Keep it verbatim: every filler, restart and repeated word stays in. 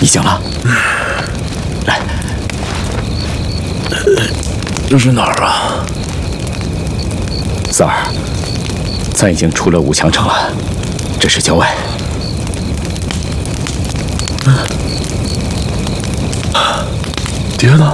你醒了？来， 这是哪儿啊？ 三儿，咱已经出了武强城了，这是郊外。 爹呢？